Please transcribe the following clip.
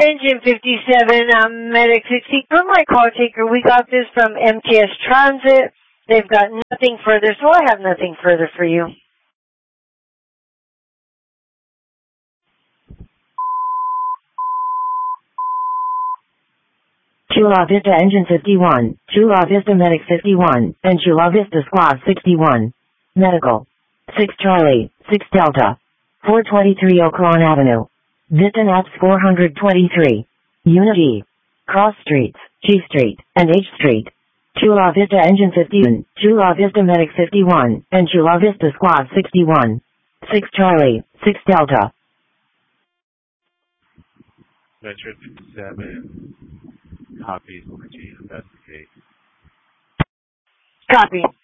Engine 57, Medic 60. For my call taker, we got this from MTS Transit. They've got nothing further, so I have nothing further for you. Chula Vista Engine 51, Chula Vista Medic 51, and Chula Vista Squad 61. Medical. 6 Charlie, 6 Delta. 423 Oaklawn Avenue. Vista Naps 423. Unity. Cross Streets, G Street, and H Street. Chula Vista Engine 51, Chula Vista Medic 51, and Chula Vista Squad 61. 6 Charlie, 6 Delta. Metro 57. Copies. Investigate. Copy.